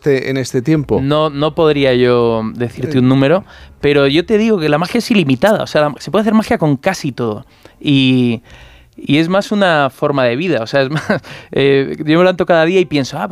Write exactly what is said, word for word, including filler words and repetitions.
este, en este tiempo? No, no podría yo decirte un número, pero yo te digo que la magia es ilimitada. O sea, la, se puede hacer magia con casi todo. Y... Y es más una forma de vida, o sea, es más, eh, yo me levanto cada día y pienso, ah,